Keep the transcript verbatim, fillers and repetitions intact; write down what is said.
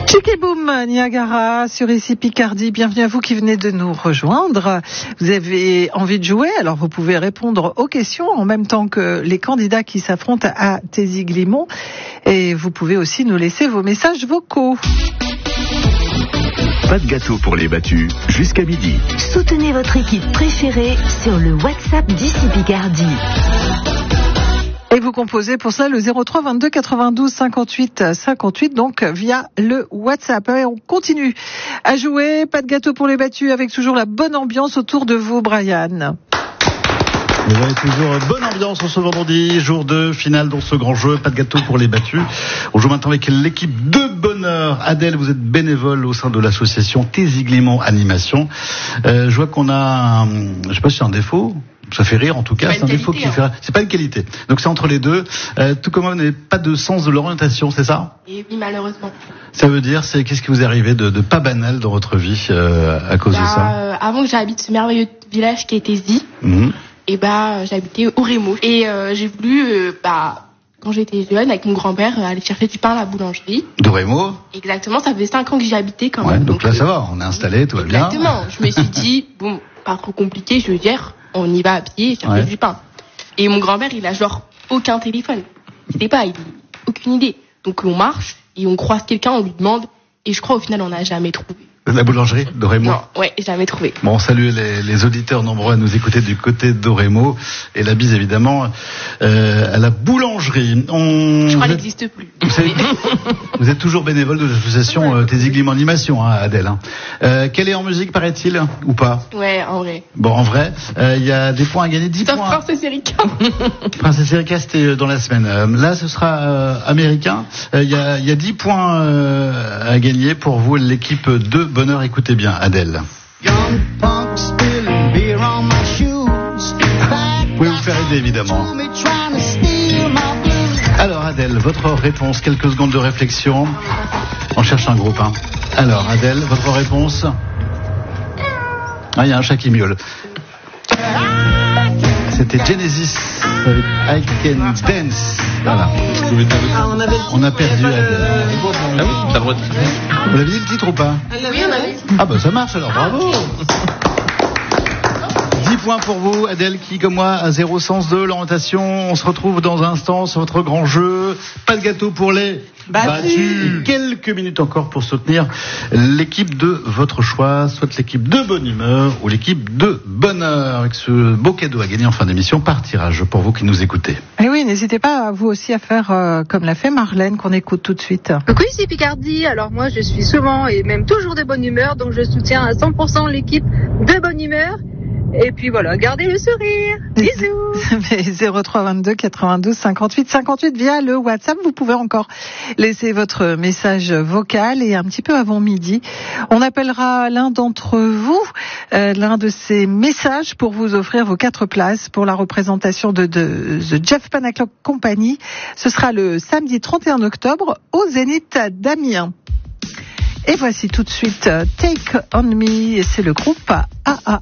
Chic et boum, Niagara sur ici Picardie. Bienvenue à vous qui venez de nous rejoindre. Vous avez envie de jouer, alors vous pouvez répondre aux questions en même temps que les candidats qui s'affrontent à Taisy-Glimont. Et vous pouvez aussi nous laisser vos messages vocaux. Pas de gâteau pour les battus, jusqu'à midi. Soutenez votre équipe préférée sur le WhatsApp d'Ici Picardie. Et vous composez pour cela le zéro trois vingt-deux quatre-vingt-douze cinquante-huit cinquante-huit, donc via le WhatsApp. Et on continue à jouer. Pas de gâteau pour les battus, avec toujours la bonne ambiance autour de vous, Brian. Vous avez toujours bonne ambiance en ce vendredi, jour de finale dans ce grand jeu. Pas de gâteau pour les battus. On joue maintenant avec l'équipe de bonheur. Adèle, vous êtes bénévole au sein de l'association Taisy-Glimont Animation. Euh, je vois qu'on a, un, je sais pas si c'est un défaut. Ça fait rire en tout cas, c'est, c'est un défaut qui hein. fait rire. C'est pas une qualité. Donc c'est entre les deux. Euh, tout comme vous n'avez pas de sens de l'orientation, c'est ça ? Et oui, malheureusement. Ça veut dire, c'est qu'est-ce qui vous est arrivé de, de pas banal dans votre vie euh, à cause bah, de ça euh, Avant que j'habite ce merveilleux village qui est Taisy, mmh. et bah j'habitais au Rémo. Et euh, j'ai voulu, euh, bah quand j'étais jeune, avec mon grand-père, aller chercher du pain à la boulangerie. De Rémo ? Exactement, ça faisait cinq ans que j'y habitais quand ouais, même. Donc, donc là ça va, on est installé, tout va bien. Exactement. Je me suis dit, bon, pas trop compliqué, je veux dire. On y va à pied chercher ouais. du pain. Et mon grand-père, il a genre aucun téléphone. Je sais pas, il a aucune idée. Donc on marche et on croise quelqu'un, on lui demande. Et je crois au final, on n'a jamais trouvé. La boulangerie d'Orémo ? Non, ouais, jamais trouvé. Bon, on salue les, les auditeurs nombreux à nous écouter du côté d'Orémo. Et la bise, évidemment, euh, à la boulangerie. On... Je crois qu'elle n'existe plus. Vous êtes, vous êtes toujours bénévole de l'association euh, Taisy-Glimont Animation, hein, Adèle. Hein. Euh, quelle est en musique, paraît-il, ou pas ? Ouais, en vrai. Bon, en vrai, il euh, y a des points à gagner, dix Sauf points. Princesse Erika. Princesse Erika, c'était dans la semaine. Euh, là, ce sera euh, américain. Il euh, y, a, y a dix points euh, à gagner pour vous, l'équipe de bonheur. Écoutez bien, Adèle. Vous pouvez vous faire aider, évidemment. Alors, Adèle, votre réponse, quelques secondes de réflexion. On cherche un groupe, hein. Alors, Adèle, votre réponse. Ah, il y a un chat qui miaule. C'était Genesis avec I Can Dance. Voilà. Ah, on, avait on a perdu Adèle. Ah oui, t'as le droit de... Vous l'avez dit le titre ou pas ? Oui, on avait. Ah bah ça marche alors, bravo. dix points pour vous, Adèle, qui comme moi a zéro sens de l'orientation. On se retrouve dans un instant sur votre grand jeu. Pas de gâteau pour les battus. battus. Quelques minutes encore pour soutenir l'équipe de votre choix, soit l'équipe de bonne humeur ou l'équipe de bonheur, avec ce beau cadeau à gagner en fin d'émission par tirage pour vous qui nous écoutez. Et oui, n'hésitez pas vous aussi à faire euh, comme l'a fait Marlène, qu'on écoute tout de suite. Coucou, ici Picardie. Alors moi, je suis souvent et même toujours de bonne humeur, donc je soutiens à cent pour cent l'équipe de bonne humeur. Et puis voilà, gardez le sourire. Bisous. zéro trois vingt-deux quatre-vingt-douze cinquante-huit cinquante-huit via le WhatsApp. Vous pouvez encore laisser votre message vocal, et un petit peu avant midi, on appellera l'un d'entre vous, euh, l'un de ces messages, pour vous offrir vos quatre places pour la représentation de, de The Jeff Panaclock Company. Ce sera le samedi trente et un octobre au Zénith d'Amiens. Et voici tout de suite Take On Me, et c'est le groupe A A.